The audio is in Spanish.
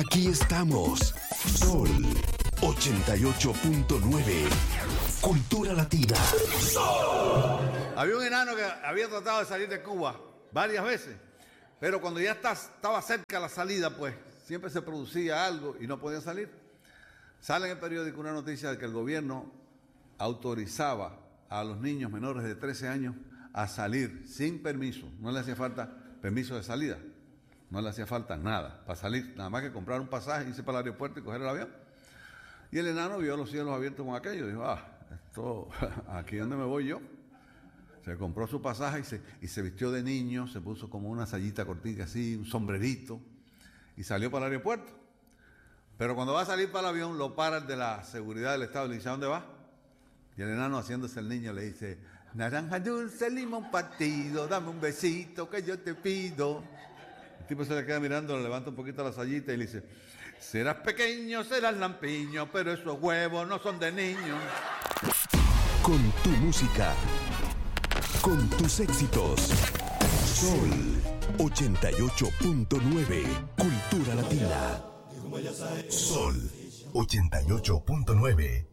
Aquí estamos. Sol 88.9. Cultura Latina. Había un enano que había tratado de salir de Cuba varias veces, pero cuando ya estaba cerca la salida, pues siempre se producía algo y no podía salir. Sale en el periódico una noticia de que el gobierno autorizaba a los niños menores de 13 años a salir sin permiso. No le hacía falta permiso de salida, no le hacía falta nada para salir, nada más que comprar un pasaje, irse para el aeropuerto y coger el avión. Y el enano vio los cielos abiertos con aquello, dijo, esto, aquí es donde me voy yo. Se compró su pasaje y se vistió de niño, se puso como una sayita cortica así, un sombrerito, y salió para el aeropuerto. Pero cuando va a salir para el avión, lo para el de la seguridad del Estado y le dice, ¿a dónde va? Y el enano, haciéndose el niño, le dice, naranja dulce, limón partido, dame un besito que yo te pido. El tipo se le queda mirando, le levanta un poquito la sayita y le dice, serás pequeño, serás lampiño, pero esos huevos no son de niño. Con tu música, con tus éxitos. Sol 88.9. Cultura Latina. Sol 88.9.